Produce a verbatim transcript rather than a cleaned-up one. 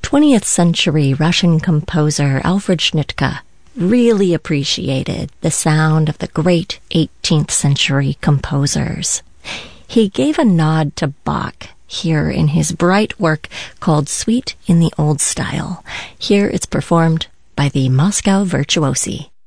twentieth century Russian composer Alfred Schnittke really appreciated the sound of the great eighteenth century composers. He gave a nod to Bach here in his bright work called Suite in the Old Style. Here it's performed by the Moscow Virtuosi.